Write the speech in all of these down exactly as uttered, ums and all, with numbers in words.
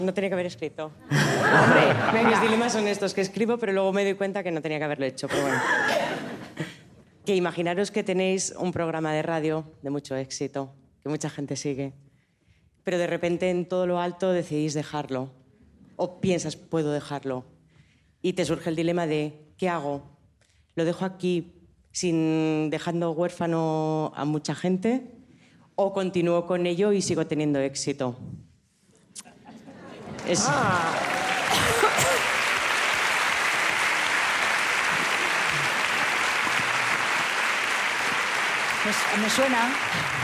No tenía que haber escrito. Hombre, mis dilemas son estos, que escribo, pero luego me doy cuenta que no tenía que haberlo hecho, pero bueno. Que imaginaros que tenéis un programa de radio de mucho éxito, que mucha gente sigue, pero de repente en todo lo alto decidís dejarlo, o piensas, puedo dejarlo, y te surge el dilema de, ¿qué hago? ¿Lo dejo aquí sin dejando huérfano a mucha gente? ¿O continúo con ello y sigo teniendo éxito? Es... Ah. Pues me suena.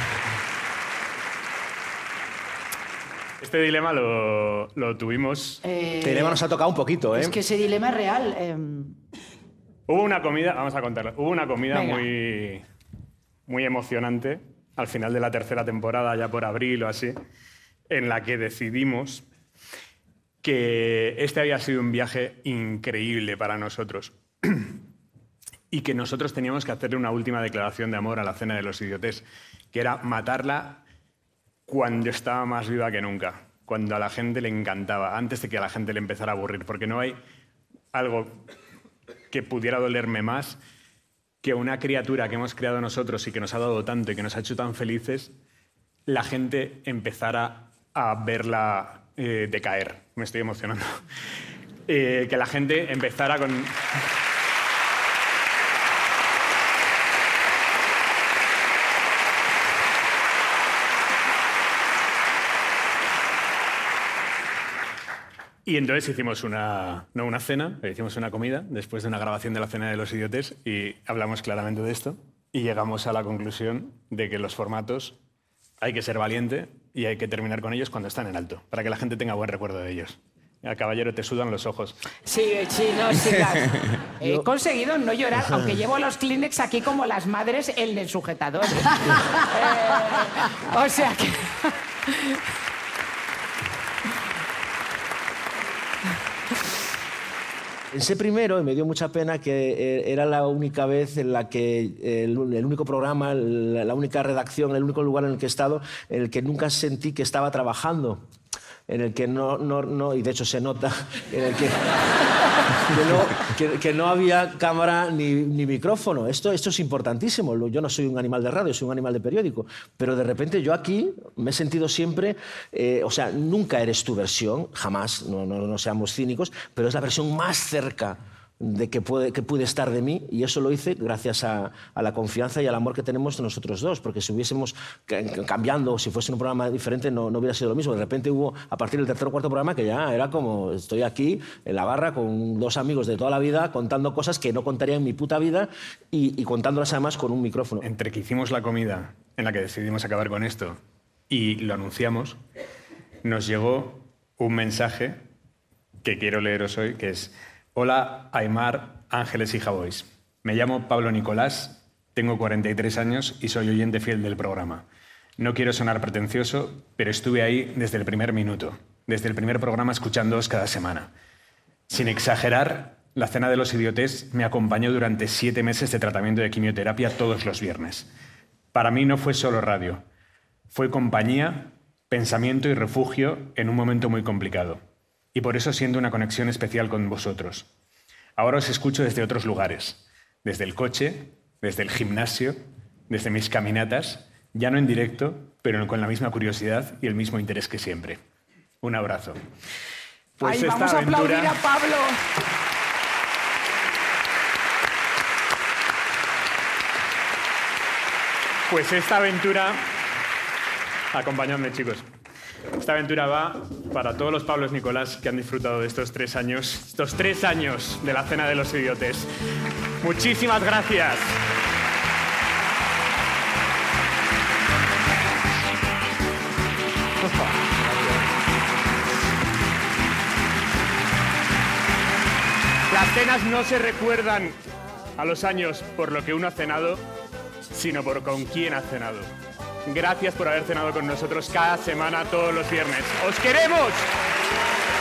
Este dilema lo, lo tuvimos. Eh, este dilema nos ha tocado un poquito, ¿eh? Es que ese dilema es real. Eh... Hubo una comida, vamos a contarlo, hubo una comida muy, muy emocionante al final de la tercera temporada, ya por abril o así, en la que decidimos que este había sido un viaje increíble para nosotros y que nosotros teníamos que hacerle una última declaración de amor a la Cena de los Idiotes, que era matarla cuando estaba más viva que nunca, cuando a la gente le encantaba, antes de que a la gente le empezara a aburrir, porque no hay algo que pudiera dolerme más que una criatura que hemos creado nosotros y que nos ha dado tanto y que nos ha hecho tan felices, la gente empezara a verla eh, decaer. Me estoy emocionando. Eh, que la gente empezara con... Y entonces hicimos una, no una cena, pero hicimos una comida después de una grabación de la Cena de los Idiotes y hablamos claramente de esto y llegamos a la conclusión de que los formatos hay que ser valiente y hay que terminar con ellos cuando están en alto, para que la gente tenga buen recuerdo de ellos. Al caballero te sudan los ojos. Sí, sí, no, sí, claro. He conseguido no llorar, aunque llevo los Kleenex aquí como las madres en el sujetador. eh, o sea que... Pensé primero, y me dio mucha pena, que era la única vez en la que el, el único programa, la, la única redacción, el único lugar en el que he estado, en el que nunca sentí que estaba trabajando, en el que no, no, no y de hecho se nota, en el que, que, no, que, que no había cámara ni, ni micrófono. Esto, esto es importantísimo. Yo no soy un animal de radio, soy un animal de periódico, pero de repente yo aquí me he sentido siempre, eh, o sea, nunca eres tu versión, jamás, no, no, no seamos cínicos, pero es la versión más cerca de que puede, que pude estar de mí, y eso lo hice gracias a, a la confianza y al amor que tenemos nosotros dos, porque si hubiésemos cambiando o si fuese un programa diferente no, no hubiera sido lo mismo. De repente hubo, a partir del tercer o cuarto programa, que ya era como, estoy aquí en la barra con dos amigos de toda la vida contando cosas que no contaría en mi puta vida y, y contándolas además con un micrófono. Entre que hicimos la comida en la que decidimos acabar con esto y lo anunciamos, nos llegó un mensaje que quiero leeros hoy, que es: hola, Aimar, Ángeles y Javois. Me llamo Pablo Nicolás, tengo cuarenta y tres años y soy oyente fiel del programa. No quiero sonar pretencioso, pero estuve ahí desde el primer minuto, desde el primer programa escuchándoos cada semana. Sin exagerar, la Cena de los Idiotes me acompañó durante siete meses de tratamiento de quimioterapia todos los viernes. Para mí no fue solo radio, fue compañía, pensamiento y refugio en un momento muy complicado. Y por eso siento una conexión especial con vosotros. Ahora os escucho desde otros lugares, desde el coche, desde el gimnasio, desde mis caminatas, ya no en directo, pero con la misma curiosidad y el mismo interés que siempre. Un abrazo. Pues Ay, vamos a aventura... aplaudir a Pablo. Pues esta aventura... Acompañadme, chicos. Esta aventura va para todos los Pablos Nicolás que han disfrutado de estos tres años, estos tres años de la Cena de los Idiotes. Muchísimas gracias. Las cenas no se recuerdan a los años por lo que uno ha cenado, sino por con quién ha cenado. Gracias por haber cenado con nosotros cada semana, todos los viernes. ¡Os queremos!